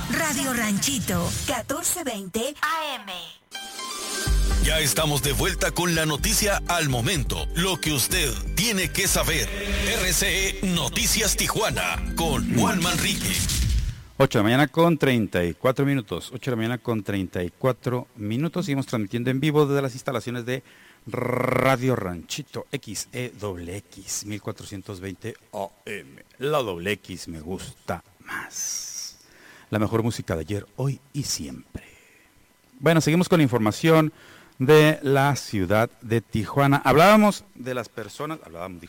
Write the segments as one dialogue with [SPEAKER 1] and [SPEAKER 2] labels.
[SPEAKER 1] Radio Ranchito, 1420 AM.
[SPEAKER 2] Ya estamos de vuelta con la noticia al momento. Lo que usted tiene que saber. RCE Noticias Tijuana con Juan Manrique.
[SPEAKER 3] 8 de la mañana con 34 minutos. 8 de la mañana con 34 minutos. Seguimos transmitiendo en vivo desde las instalaciones de Radio Ranchito XEWX 1420 AM. La doble X me gusta más. La mejor música de ayer, hoy y siempre. Bueno, seguimos con la información de la ciudad de Tijuana. Hablaba de las personas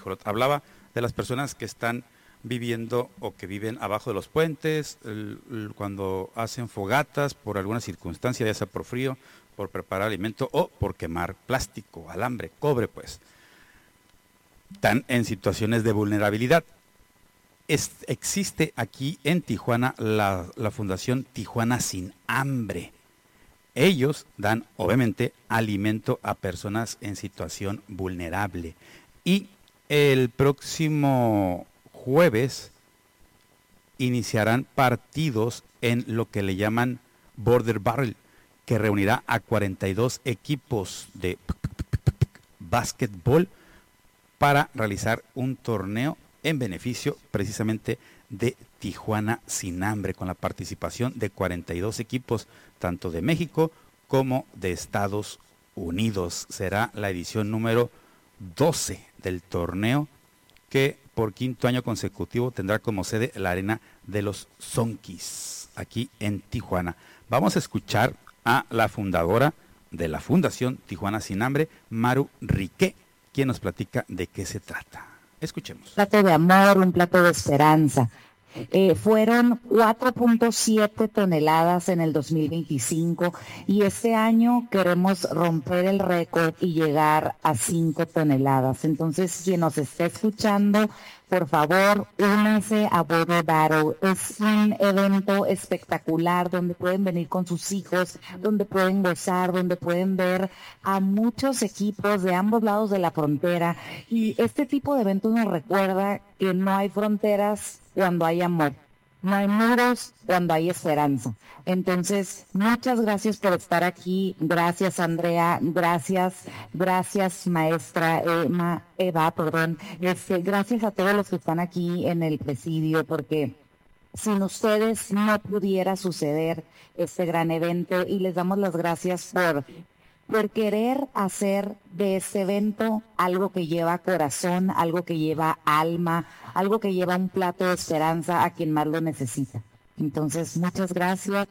[SPEAKER 3] que están viviendo o que viven abajo de los puentes, cuando hacen fogatas por alguna circunstancia, ya sea por frío, por preparar alimento o por quemar plástico, alambre, cobre, pues. Están en situaciones de vulnerabilidad. Existe aquí en Tijuana la Fundación Tijuana Sin Hambre. Ellos dan, obviamente, alimento a personas en situación vulnerable. Y el próximo jueves iniciarán partidos en lo que le llaman Border Battle, que reunirá a 42 equipos de básquetbol para realizar un torneo en beneficio precisamente de Tijuana Sin Hambre, con la participación de 42 equipos, tanto de México como de Estados Unidos. Será la edición número 12 del torneo, que por quinto año consecutivo tendrá como sede la Arena de los Zonkis, aquí en Tijuana. Vamos a escuchar a la fundadora de la Fundación Tijuana Sin Hambre, Maru Riqué, quien nos platica de qué se trata. Escuchemos.
[SPEAKER 4] Un plato de amor, un plato de esperanza. Fueron 4.7 toneladas en el 2025 y este año queremos romper el récord y llegar a 5 toneladas. Entonces, quien nos esté escuchando, por favor, únanse a Border Battle. Es un evento espectacular donde pueden venir con sus hijos, donde pueden gozar, donde pueden ver a muchos equipos de ambos lados de la frontera. Y este tipo de eventos nos recuerda que no hay fronteras cuando hay amor. No hay muros cuando hay esperanza. Entonces, muchas gracias por estar aquí. Gracias, Andrea. Gracias maestra Eva. Gracias a todos los que están aquí en el presidio, porque sin ustedes no pudiera suceder este gran evento, y les damos las gracias por querer hacer de este evento algo que lleva corazón, algo que lleva alma, algo que lleva un plato de esperanza a quien más lo necesita. Entonces, muchas gracias.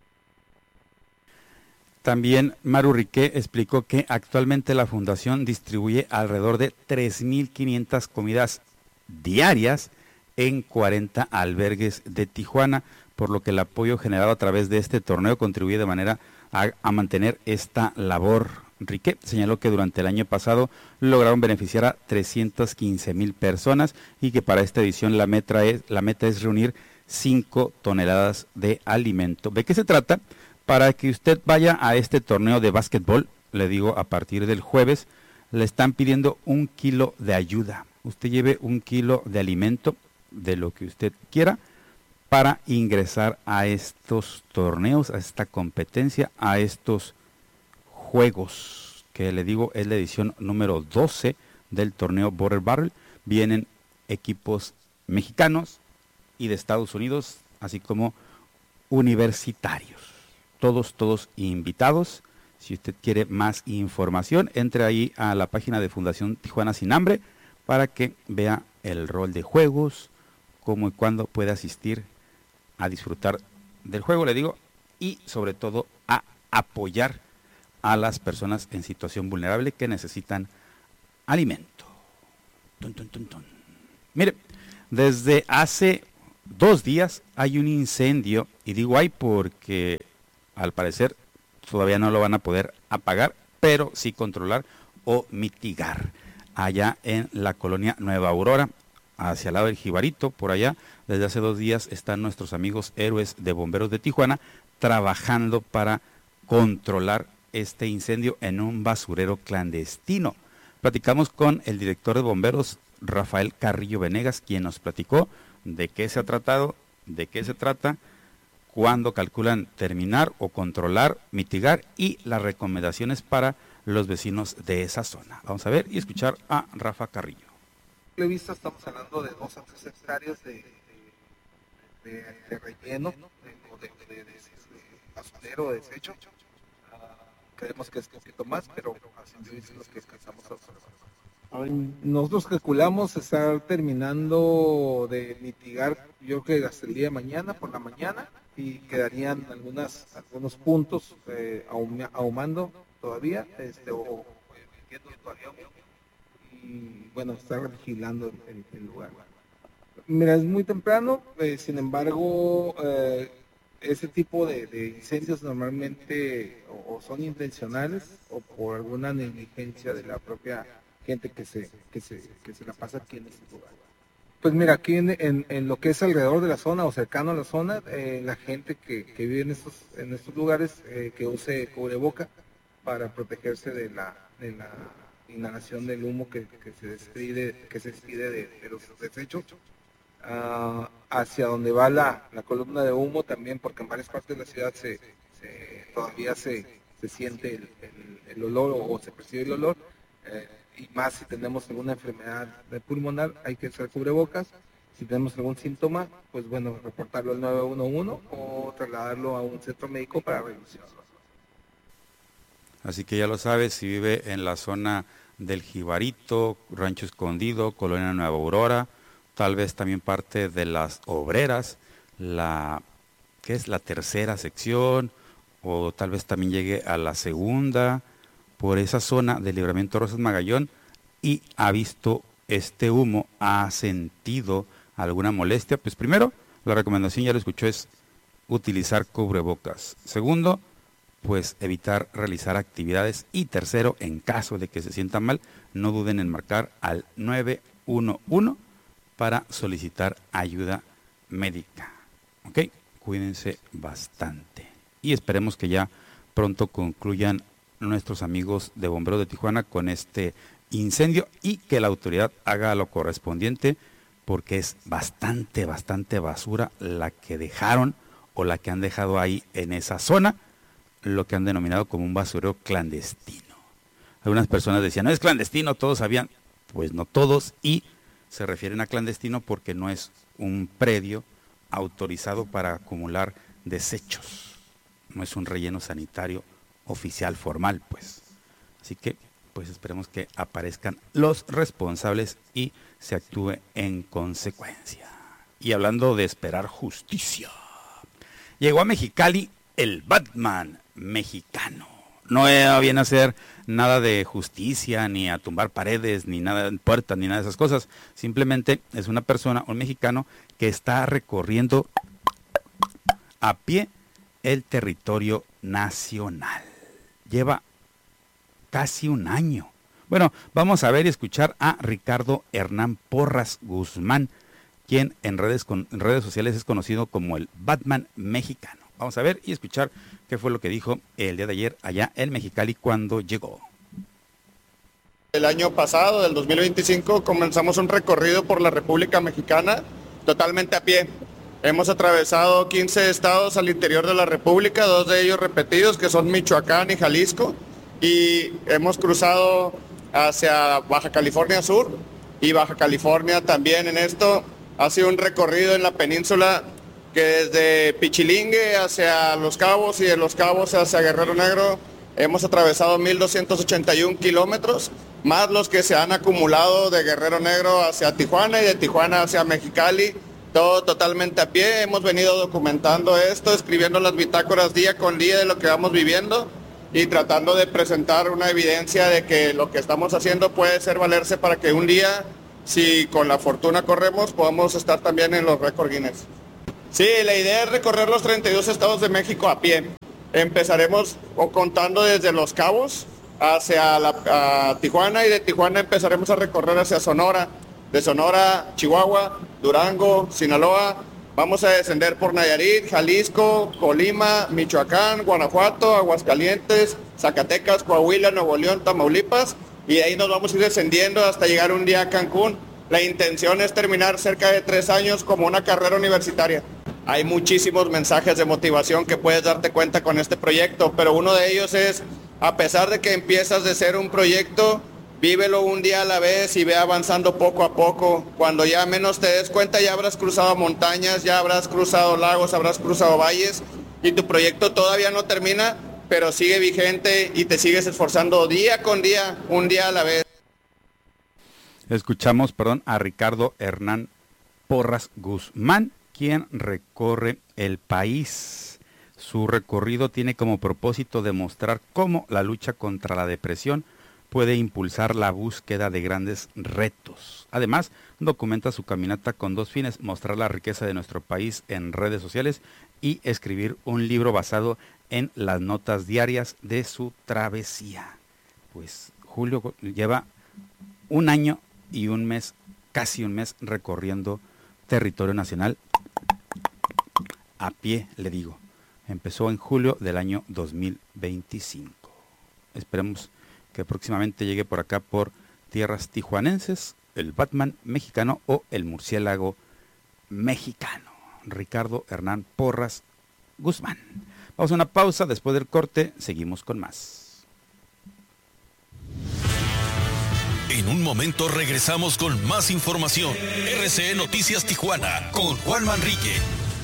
[SPEAKER 3] También Maru Riqué explicó que actualmente la fundación distribuye alrededor de 3,500 comidas diarias en 40 albergues de Tijuana, por lo que el apoyo generado a través de este torneo contribuye de manera a mantener esta labor. Riqué señaló que durante el año pasado lograron beneficiar a 315,000 personas y que para esta edición la meta es reunir 5 toneladas de alimento. ¿De qué se trata? Para que usted vaya a este torneo de básquetbol, le digo, a partir del jueves, le están pidiendo 1 kilo de ayuda. Usted lleve 1 kilo de alimento, de lo que usted quiera, para ingresar a estos torneos, a esta competencia, a estos juegos, que le digo es la edición número 12 del torneo Border Battle. Vienen equipos mexicanos y de Estados Unidos, así como universitarios. Todos invitados. Si usted quiere más información, entre ahí a la página de Fundación Tijuana Sin Hambre para que vea el rol de juegos, cómo y cuándo puede asistir a disfrutar del juego, le digo, y sobre todo a apoyar a las personas en situación vulnerable que necesitan alimento. Mire, desde hace 2 días hay un incendio, y digo hay porque al parecer todavía no lo van a poder apagar, pero sí controlar o mitigar. Allá en la colonia Nueva Aurora, hacia el lado del Jibarito, por allá, desde hace 2 días están nuestros amigos héroes de bomberos de Tijuana trabajando para controlar este incendio en un basurero clandestino. Platicamos con el director de bomberos, Rafael Carrillo Venegas, quien nos platicó de qué se ha tratado, de qué se trata, cuándo calculan terminar o controlar, mitigar y las recomendaciones para los vecinos de esa zona. Vamos a ver y escuchar a Rafa Carrillo.
[SPEAKER 5] Lo he visto, estamos hablando de 2 a 3 hectáreas de relleno o de basurero, de desecho. Creemos que es un poquito más, pero así dicen los que alcanzamos a observar. Nosotros calculamos estar terminando de mitigar, yo creo que hasta el día de mañana, por la mañana, y quedarían algunos puntos ahumando todavía, o metiendo todavía, y bueno, estar vigilando el lugar. Mira, es muy temprano, sin embargo, ese tipo de incendios normalmente o son intencionales o por alguna negligencia de la propia gente que se la pasa aquí en este lugar. Pues mira, aquí en lo que es alrededor de la zona o cercano a la zona, la gente que vive en estos lugares que use cubreboca para protegerse de la inhalación del humo que se despide de los desechos. Hacia donde va la columna de humo también, porque en varias partes de la ciudad todavía se siente el olor o se percibe el olor, y más si tenemos alguna enfermedad pulmonar hay que usar cubrebocas. Si tenemos algún síntoma, pues bueno, reportarlo al 911 o trasladarlo a un centro médico para revisión.
[SPEAKER 3] Así que ya lo sabes, si vive en la zona del Jibarito, Rancho Escondido, Colonia Nueva Aurora, tal vez también parte de las Obreras, que es la tercera sección, o tal vez también llegue a la segunda, por esa zona del Libramiento Rosas Magallón, y ha visto este humo, ha sentido alguna molestia. Pues primero, la recomendación, ya lo escuchó, es utilizar cubrebocas. Segundo, pues evitar realizar actividades. Y tercero, en caso de que se sientan mal, no duden en marcar al 911 para solicitar ayuda médica. ¿Ok? Cuídense bastante. Y esperemos que ya pronto concluyan nuestros amigos de Bomberos de Tijuana con este incendio y que la autoridad haga lo correspondiente, porque es bastante basura la que dejaron o la que han dejado ahí en esa zona, lo que han denominado como un basurero clandestino. Algunas personas decían, no es clandestino, todos sabían. Pues no todos, y se refieren a clandestino porque no es un predio autorizado para acumular desechos. No es un relleno sanitario oficial formal, pues. Así que, pues esperemos que aparezcan los responsables y se actúe en consecuencia. Y hablando de esperar justicia, llegó a Mexicali el Batman mexicano. No viene a hacer nada de justicia, ni a tumbar paredes, ni nada de puertas, ni nada de esas cosas. Simplemente es una persona, un mexicano, que está recorriendo a pie el territorio nacional. Lleva casi un año. Bueno, vamos a ver y escuchar a Ricardo Hernán Porras Guzmán, quien en redes sociales es conocido como el Batman mexicano. Vamos a ver y escuchar qué fue lo que dijo el día de ayer allá en Mexicali cuando llegó.
[SPEAKER 6] El año pasado, del 2025, comenzamos un recorrido por la República Mexicana totalmente a pie. Hemos atravesado 15 estados al interior de la República, 2 de ellos repetidos, que son Michoacán y Jalisco, y hemos cruzado hacia Baja California Sur y Baja California también. En esto ha sido un recorrido en la península que desde Pichilingue hacia Los Cabos y de Los Cabos hacia Guerrero Negro hemos atravesado 1,281 kilómetros, más los que se han acumulado de Guerrero Negro hacia Tijuana y de Tijuana hacia Mexicali, todo totalmente a pie. Hemos venido documentando esto, escribiendo las bitácoras día con día de lo que vamos viviendo y tratando de presentar una evidencia de que lo que estamos haciendo puede ser valerse para que un día, si con la fortuna corremos, podamos estar también en los récords Guinness. Sí, la idea es recorrer los 32 estados de México a pie. Empezaremos contando desde Los Cabos hacia Tijuana, y de Tijuana empezaremos a recorrer hacia Sonora. De Sonora, Chihuahua, Durango, Sinaloa. Vamos a descender por Nayarit, Jalisco, Colima, Michoacán, Guanajuato, Aguascalientes, Zacatecas, Coahuila, Nuevo León, Tamaulipas. Y de ahí nos vamos a ir descendiendo hasta llegar un día a Cancún. La intención es terminar cerca de 3 años como una carrera universitaria. Hay muchísimos mensajes de motivación que puedes darte cuenta con este proyecto, pero uno de ellos es, a pesar de que empiezas de ser un proyecto, vívelo un día a la vez y ve avanzando poco a poco. Cuando ya menos te des cuenta, ya habrás cruzado montañas, ya habrás cruzado lagos, habrás cruzado valles, y tu proyecto todavía no termina, pero sigue vigente y te sigues esforzando día con día, un día a la vez.
[SPEAKER 3] Escuchamos, a Ricardo Hernán Porras Guzmán, quien recorre el país. Su recorrido tiene como propósito demostrar cómo la lucha contra la depresión puede impulsar la búsqueda de grandes retos. Además, documenta su caminata con dos fines: mostrar la riqueza de nuestro país en redes sociales y escribir un libro basado en las notas diarias de su travesía. Pues Julio lleva un año y un mes, casi un mes, recorriendo territorio nacional a pie, le digo. Empezó en julio del año 2025. Esperemos que próximamente llegue por acá, por tierras tijuanenses, el Batman mexicano o el murciélago mexicano. Ricardo Hernán Porras Guzmán. Vamos a una pausa, después del corte seguimos con más.
[SPEAKER 2] En un momento regresamos con más información. RCE Noticias Tijuana con Juan Manrique.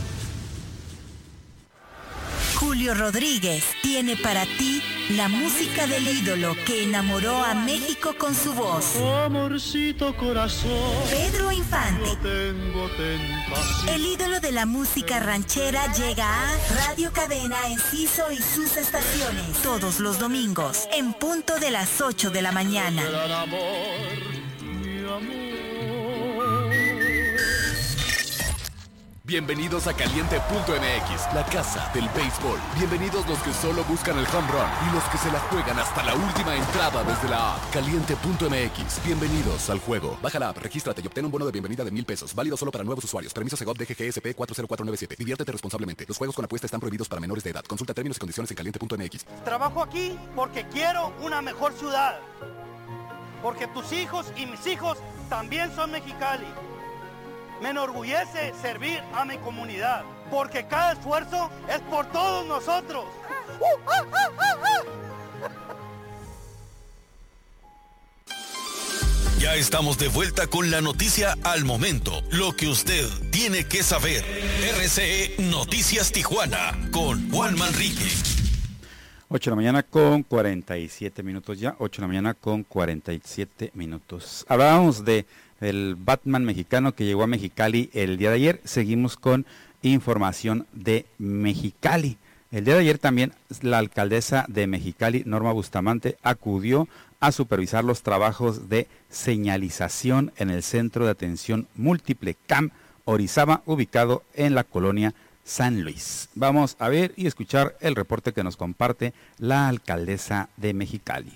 [SPEAKER 1] Julio Rodríguez tiene para ti la música del ídolo que enamoró a México con su voz.
[SPEAKER 7] Amorcito corazón,
[SPEAKER 1] Pedro Infante.
[SPEAKER 7] no tengo tentación.
[SPEAKER 1] El ídolo de la música ranchera llega a Radio Cadena Enciso y sus estaciones todos los domingos en punto de las 8 de la mañana.
[SPEAKER 7] Gran amor, mi amor.
[SPEAKER 8] Bienvenidos a Caliente.mx, la casa del béisbol. Bienvenidos los que solo buscan el home run y los que se la juegan hasta la última entrada desde la app. Caliente.mx, bienvenidos al juego. Baja la app, regístrate y obtén un bono de bienvenida de $1,000. Válido solo para nuevos usuarios. Permiso Segov DGGSP 40497. Diviértete responsablemente. Los juegos con apuesta están prohibidos para menores de edad. Consulta términos y condiciones en Caliente.mx.
[SPEAKER 9] Trabajo aquí porque quiero una mejor ciudad. Porque tus hijos y mis hijos también son Mexicali. Me enorgullece servir a mi comunidad, porque cada esfuerzo es por todos nosotros.
[SPEAKER 2] Ya estamos de vuelta con la noticia al momento, lo que usted tiene que saber. RCE Noticias Tijuana con Juan Manrique.
[SPEAKER 3] 8 de la mañana con 47 minutos ya, 8 de la mañana con 47 minutos. Hablábamos de el Batman mexicano que llegó a Mexicali el día de ayer. Seguimos con información de Mexicali. El día de ayer también la alcaldesa de Mexicali, Norma Bustamante, acudió a supervisar los trabajos de señalización en el Centro de Atención Múltiple CAM Orizaba, ubicado en la colonia San Luis. Vamos a ver y escuchar el reporte que nos comparte la alcaldesa de Mexicali.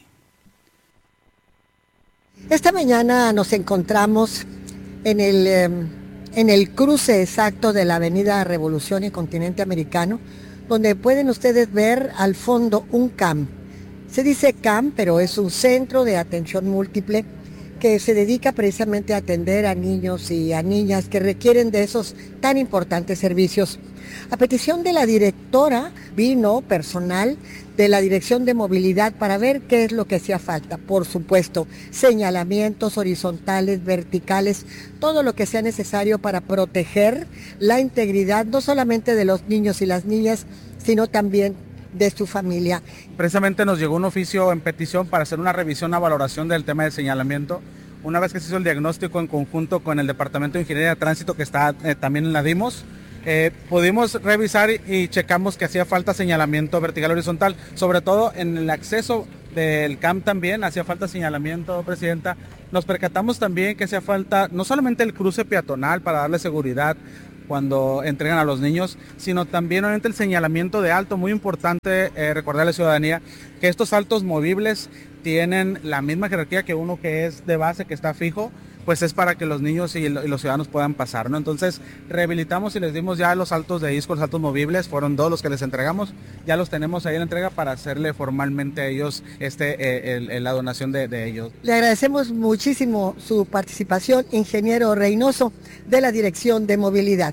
[SPEAKER 10] Esta mañana nos encontramos en el cruce exacto de la avenida Revolución y Continente Americano, donde pueden ustedes ver al fondo un CAM. Se dice CAM, pero es un centro de atención múltiple que se dedica precisamente a atender a niños y a niñas que requieren de esos tan importantes servicios. A petición de la directora, vino personal de la Dirección de Movilidad para ver qué es lo que hacía falta. Por supuesto, señalamientos horizontales, verticales, todo lo que sea necesario para proteger la integridad no solamente de los niños y las niñas, sino también de su familia.
[SPEAKER 11] Precisamente nos llegó un oficio en petición para hacer una revisión, una valoración del tema de señalamiento. Una vez que se hizo el diagnóstico en conjunto con el Departamento de Ingeniería de Tránsito, que está también en la DIMOS, pudimos revisar y checamos que hacía falta señalamiento vertical horizontal, sobre todo en el acceso del CAM también hacía falta señalamiento, Presidenta. Nos percatamos también que hacía falta no solamente el cruce peatonal para darle seguridad cuando entregan a los niños, sino también obviamente el señalamiento de alto. Muy importante recordarle a la ciudadanía que estos altos movibles tienen la misma jerarquía que uno que es de base, que está fijo, pues es para que los niños y los ciudadanos puedan pasar, ¿no? Entonces rehabilitamos y les dimos ya los altos de disco, los altos movibles, fueron 2 los que les entregamos, ya los tenemos ahí en entrega para hacerle formalmente a ellos la donación de ellos.
[SPEAKER 10] Le agradecemos muchísimo su participación, ingeniero Reynoso, de la Dirección de Movilidad.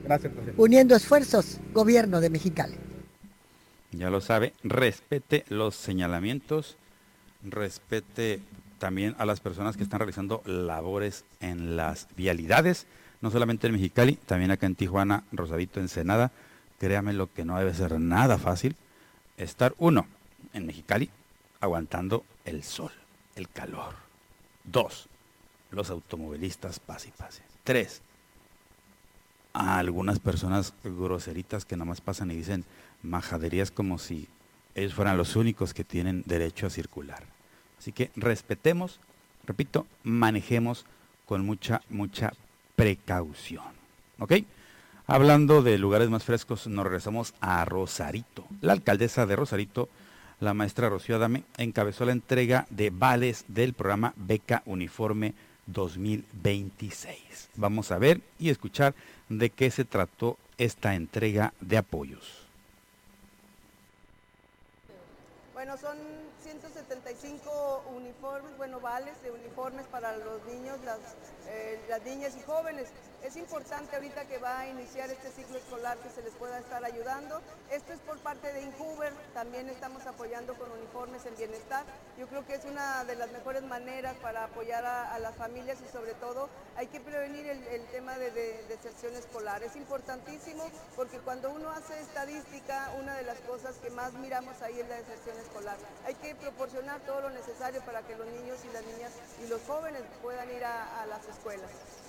[SPEAKER 11] Gracias, presidente.
[SPEAKER 10] Uniendo esfuerzos, Gobierno de Mexicali.
[SPEAKER 3] Ya lo sabe, respete los señalamientos, respete también a las personas que están realizando labores en las vialidades, no solamente en Mexicali, también acá en Tijuana, Rosarito, Ensenada. Créame lo que no debe ser nada fácil estar, uno, en Mexicali, aguantando el sol, el calor. 2, los automovilistas pase y pase. 3, a algunas personas groseritas que nada más pasan y dicen majaderías como si ellos fueran los únicos que tienen derecho a circular. Así que respetemos, repito, manejemos con mucha precaución. ¿Ok? Hablando de lugares más frescos, nos regresamos a Rosarito. La alcaldesa de Rosarito, la maestra Rocío Adame, encabezó la entrega de vales del programa Beca Uniforme 2026. Vamos a ver y escuchar de qué se trató esta entrega de apoyos.
[SPEAKER 12] Bueno, son 175 uniformes, vales de uniformes para los niños, las niñas y jóvenes. Es importante ahorita que va a iniciar este ciclo escolar que se les pueda estar ayudando. Esto es por parte de Incuber, también estamos apoyando con uniformes en bienestar. Yo creo que es una de las mejores maneras para apoyar a las familias y sobre todo hay que prevenir el tema de deserción escolar. Es importantísimo porque cuando uno hace estadística, una de las cosas que más miramos ahí es la deserción escolar. Hay que proporcionar todo lo necesario para que los niños y las niñas y los jóvenes puedan ir a las escuelas.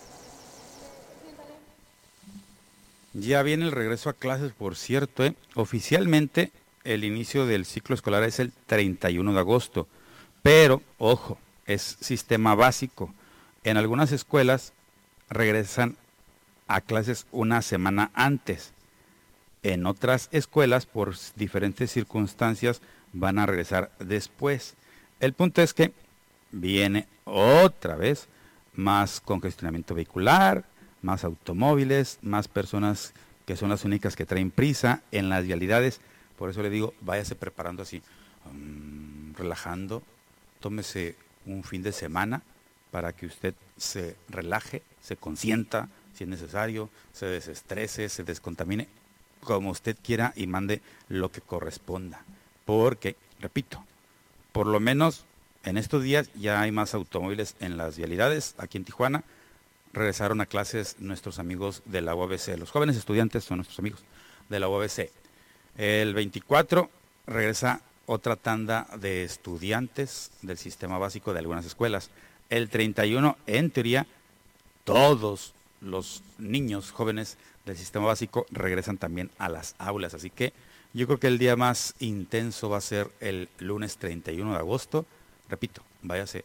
[SPEAKER 3] Ya viene el regreso a clases, por cierto. Oficialmente el inicio del ciclo escolar es el 31 de agosto, pero, ojo, es sistema básico. En algunas escuelas regresan a clases una semana antes. En otras escuelas, por diferentes circunstancias, van a regresar después. El punto es que viene otra vez más congestionamiento vehicular, más automóviles, más personas que son las únicas que traen prisa en las vialidades. Por eso le digo, váyase preparando así, relajando, tómese un fin de semana para que usted se relaje, se consienta, si es necesario, se desestrese, se descontamine, como usted quiera y mande lo que corresponda. Porque, repito, por lo menos en estos días ya hay más automóviles en las vialidades aquí en Tijuana. Regresaron a clases nuestros amigos de la UABC. Los jóvenes estudiantes son nuestros amigos de la UABC. El 24 regresa otra tanda de estudiantes del sistema básico de algunas escuelas. El 31, en teoría, todos los niños jóvenes del sistema básico regresan también a las aulas. Así que yo creo que el día más intenso va a ser el lunes 31 de agosto. Repito, váyase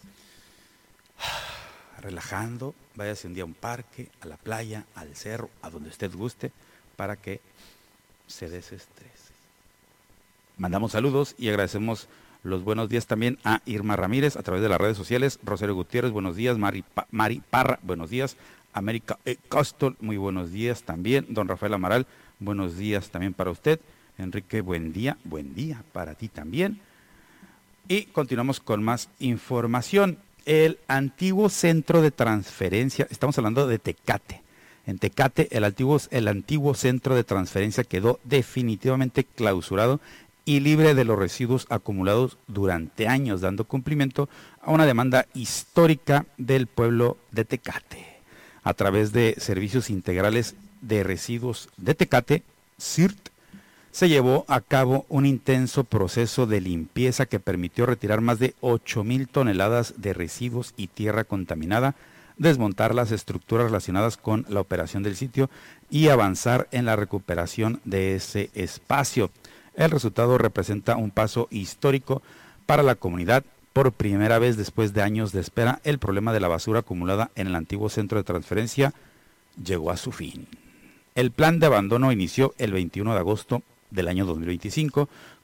[SPEAKER 3] relajando, váyase un día a un parque, a la playa, al cerro, a donde usted guste, para que se desestrese. Mandamos saludos y agradecemos los buenos días también a Irma Ramírez a través de las redes sociales. Rosario Gutiérrez, buenos días. Mari Parra, buenos días. América Costol, muy buenos días también. Don Rafael Amaral, buenos días también para usted. Enrique, buen día para ti también. Y continuamos con más información. El antiguo centro de transferencia, estamos hablando de Tecate. En Tecate, el antiguo centro de transferencia quedó definitivamente clausurado y libre de los residuos acumulados durante años, dando cumplimiento a una demanda histórica del pueblo de Tecate. A través de Servicios Integrales de Residuos de Tecate, CIRT, se llevó a cabo un intenso proceso de limpieza que permitió retirar más de 8,000 toneladas de residuos y tierra contaminada, desmontar las estructuras relacionadas con la operación del sitio y avanzar en la recuperación de ese espacio. El resultado representa un paso histórico para la comunidad. Por primera vez después de años de espera, el problema de la basura acumulada en el antiguo centro de transferencia llegó a su fin. El plan de abandono inició el 21 de agosto del año 2025